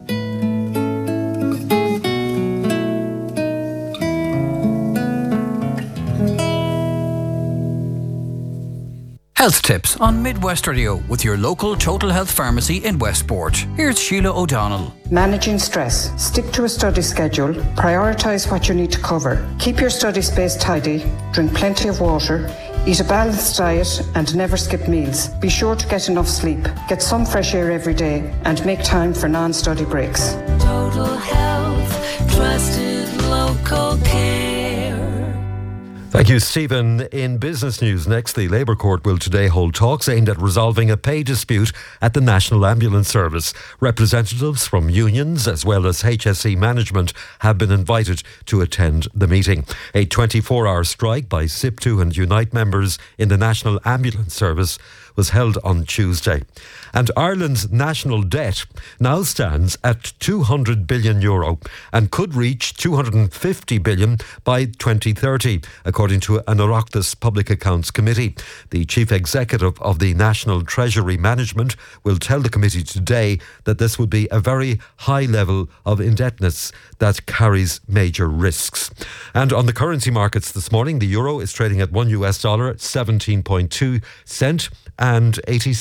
S4: Health tips on Midwest Radio with your local Total Health Pharmacy in Westport. Here's Sheila O'Donnell.
S5: Managing stress. Stick to a study schedule. Prioritise what you need to cover. Keep your study space tidy. Drink plenty of water. Eat a balanced diet and never skip meals. Be sure to get enough sleep. Get some fresh air every day and make time for non-study breaks.
S6: Total Health. Trusted local care.
S1: Thank you, Stephen. In business news next, the Labour Court will today hold talks aimed at resolving a pay dispute at the National Ambulance Service. Representatives from unions as well as HSE management have been invited to attend the meeting. A 24-hour strike by SIP2 and Unite members in the National Ambulance Service was held on Tuesday. And Ireland's national debt now stands at €200 billion and could reach €250 billion by 2030, according to an Oireachtas Public Accounts Committee. The Chief Executive of the National Treasury Management will tell the committee today that this would be a very high level of indebtedness that carries major risks. And on the currency markets this morning, the euro is trading at $1 at 17.2 cent and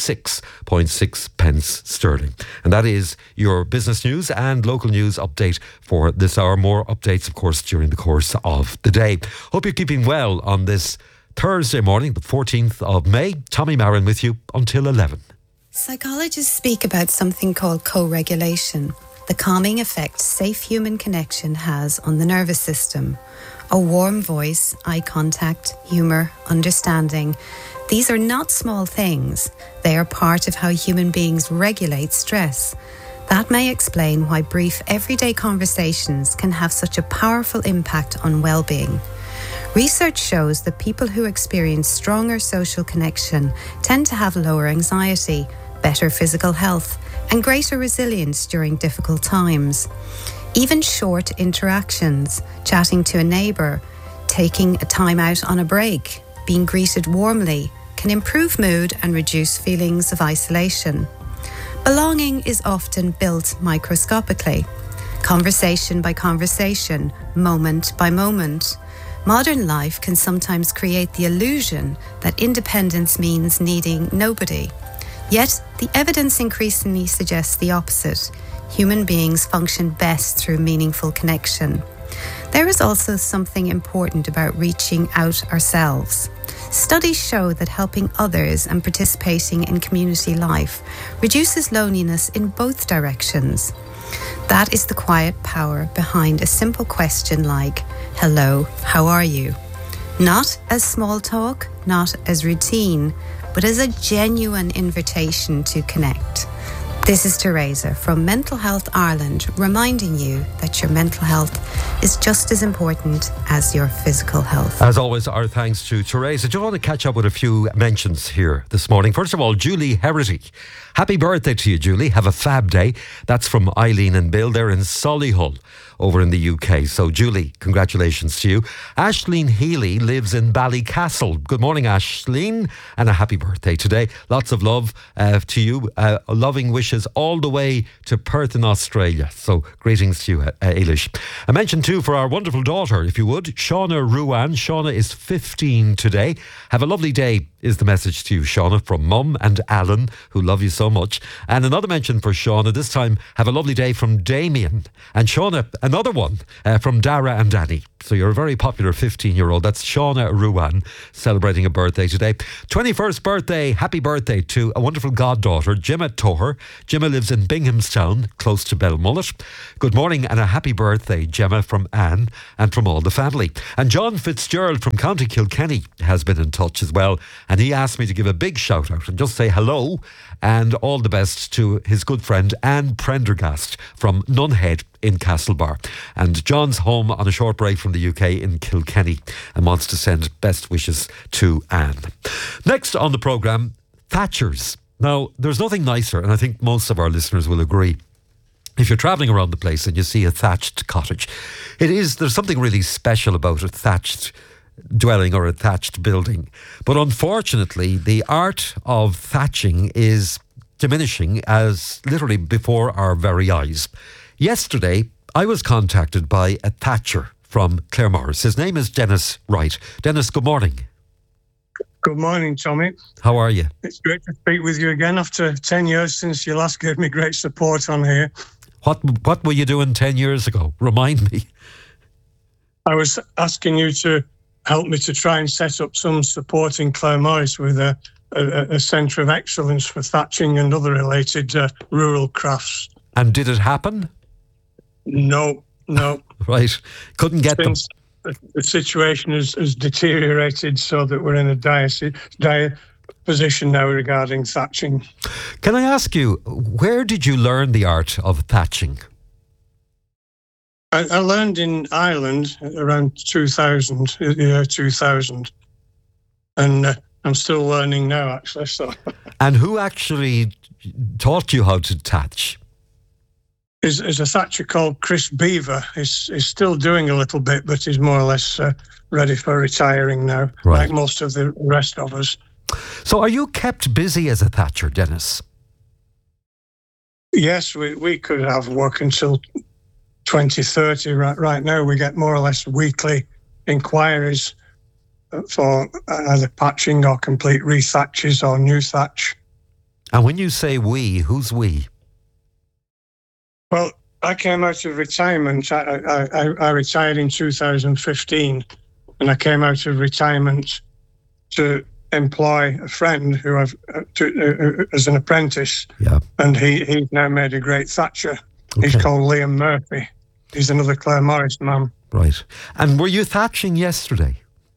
S1: 86.6 pence sterling. And that is your business news and local news update for this hour. More updates, of course, during the course of the day. Hope you're keeping well on this Thursday morning, the 14th of May. Tommy Marin with you until 11.
S12: Psychologists speak about something called co-regulation, the calming effect safe human connection has on the nervous system. A warm voice, eye contact, humour, understanding. These are not small things. They are part of how human beings regulate stress. That may explain why brief everyday conversations can have such a powerful impact on well-being. Research shows that people who experience stronger social connection tend to have lower anxiety, better physical health, and greater resilience during difficult times. Even short interactions, chatting to a neighbour, taking a time out on a break, being greeted warmly, can improve mood and reduce feelings of isolation. Belonging is often built microscopically, conversation by conversation, moment by moment. Modern life can sometimes create the illusion that independence means needing nobody. Yet, the evidence increasingly suggests the opposite. Human beings function best through meaningful connection. There is also something important about reaching out ourselves. Studies show that helping others and participating in community life reduces loneliness in both directions. That is the quiet power behind a simple question like, "Hello, how are you?" Not as small talk, not as routine, but as a genuine invitation to connect. This is Teresa from Mental Health Ireland, reminding you that your mental health is just as important as your physical health.
S1: As always, our thanks to Teresa. Do you want to catch up with a few mentions here this morning? First of all, Julie Herity. Happy birthday to you, Julie. Have a fab day. That's from Eileen and Bill. They're in Solihull. over in the UK. So, Julie, congratulations to you. Ashleen Healy lives in Ballycastle. Good morning, Ashleen, and a happy birthday today. Lots of love to you. Loving wishes all the way to Perth in Australia. So, greetings to you, Eilish. I mentioned too for our wonderful daughter, if you would, Shauna Ruan. Shauna is 15 today. Have a lovely day is the message to you, Shauna, from Mum and Alan, who love you so much. And another mention for Shauna, this time, have a lovely day from Damien. And Shauna, another one from Dara and Danny. So you're a very popular 15-year-old. That's Shauna Ruan, celebrating a birthday today. 21st birthday, happy birthday to a wonderful goddaughter, Gemma Toher. Gemma lives in Binghamstown, close to Belmullet. Good morning and a happy birthday, Gemma, from Anne and from all the family. And John Fitzgerald from County Kilkenny has been in touch as well. And he asked me to give a big shout out and just say hello and all the best to his good friend Anne Prendergast from Nunhead in Castlebar. And John's home on a short break from the UK in Kilkenny and wants to send best wishes to Anne. Next on the programme, Thatchers. Now, there's nothing nicer, and I think most of our listeners will agree. If you're travelling around the place and you see a thatched cottage, there's something really special about a thatched dwelling or a thatched building. But unfortunately, the art of thatching is diminishing as literally before our very eyes. Yesterday, I was contacted by a thatcher from Claremorris. His name is Dennis Wright. Dennis, good morning.
S13: Good morning, Tommy.
S1: How are you?
S13: It's great to speak with you again after 10 years since you last gave me great support on here.
S1: What were you doing 10 years ago? Remind me.
S13: I was asking you to help me to try and set up some support in Claremorris with a centre of excellence for thatching and other related rural crafts.
S1: And did it happen?
S13: No.
S1: Right. Couldn't get them.
S13: The situation has deteriorated so that we're in a dire position now regarding thatching.
S1: Can I ask you, where did you learn the art of thatching?
S13: I learned in Ireland around 2000, year 2000. And I'm still learning now, actually. So.
S1: And who actually taught you how to thatch?
S13: Is a thatcher called Chris Beaver. He's still doing a little bit, but he's more or less ready for retiring now,
S1: right,
S13: like most of the rest of us.
S1: So are you kept busy as a thatcher, Dennis?
S13: Yes, we could have work until 2030. Right now, we get more or less weekly inquiries for either patching or complete rethatches or new thatch.
S1: And when you say we, who's we?
S13: Well, I came out of retirement. I retired in 2015, and I came out of retirement to employ a friend who I've as an apprentice.
S1: Yeah.
S13: And he's now made a great thatcher. Okay. He's called Liam Murphy. He's another Claremorris man.
S1: Right. And were you thatching yesterday?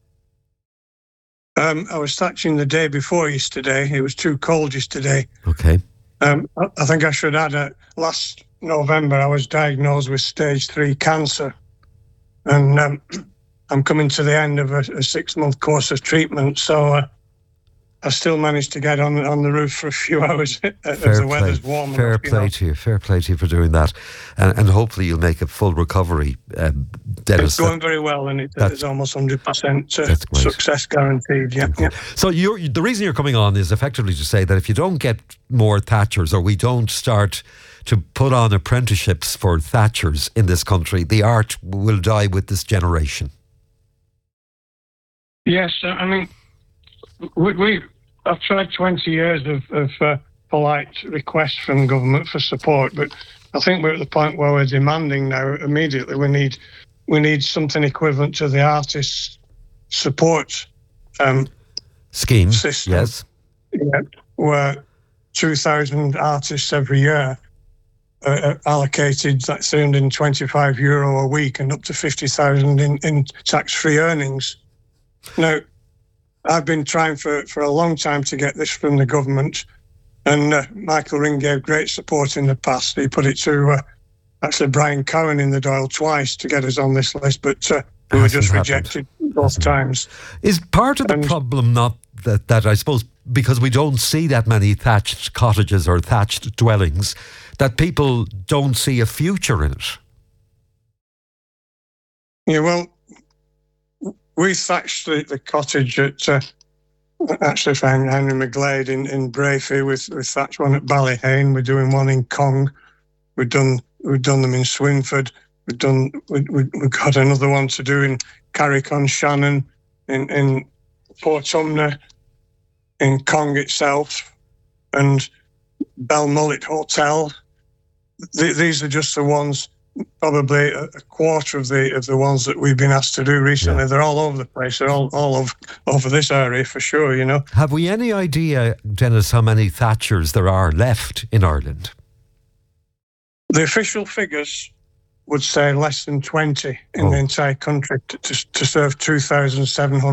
S13: I was thatching the day before yesterday. It was too cold yesterday.
S1: Okay.
S13: I think I should add last November I was diagnosed with stage 3 cancer, and I'm coming to the end of a 6-month course of treatment, so I still managed to get on the roof for a few hours as the weather's warm.
S1: Fair play to you for doing that, and hopefully you'll make a full recovery, Dennis.
S13: It's going very well, and it's almost 100% success guaranteed. Yeah.
S1: So the reason you're coming on is effectively to say that if you don't get more thatchers, or we don't start to put on apprenticeships for thatchers in this country, the art will die with this generation.
S13: Yes, I mean, I've tried 20 years of polite requests from government for support, but I think we're at the point where we're demanding now immediately. We need something equivalent to the artists' support
S1: scheme
S13: system.
S1: Yes,
S13: yeah, where 2,000 artists every year are allocated like €325 a week and up to 50,000 in tax-free earnings. Now, I've been trying for a long time to get this from the government, and Michael Ring gave great support in the past. He put it to actually Brian Cowen in the Dáil twice to get us on this list, but we were just rejected both times.
S1: Is part of the problem not that I suppose because we don't see that many thatched cottages or thatched dwellings, that people don't see a future in it?
S13: Yeah, well, we thatched the cottage at actually found Henry McGlade in Brayford. We thatched one at Ballyhane. We're doing one in Cong. We've done them in Swinford. We've got another one to do in Carrick-on-Shannon, in Portumna, in Cong itself, and Belmullet Hotel. These are just the ones. Probably a quarter of the ones that we've been asked to do recently. Yeah. They're all over the place. They're all over this area for sure, you know.
S1: Have we any idea, Dennis, how many thatchers there are left in Ireland?
S13: The official figures would say less than 20 in the entire country to serve 2,700